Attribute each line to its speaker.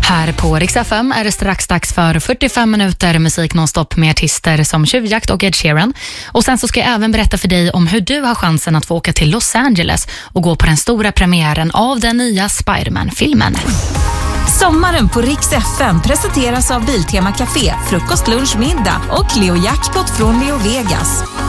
Speaker 1: Här på Rix FM är det strax dags för 45 minuter musik nonstop med artister som Tjuvjakt och Ed Sheeran. Och sen så ska jag även berätta för dig om hur du har chansen att få åka till Los Angeles och gå på den stora premiären av den nya Spider-Man-filmen.
Speaker 2: Sommaren på Rix FM presenteras av Biltema Café, frukost, lunch, middag och Leo Jackpot från Leo Vegas.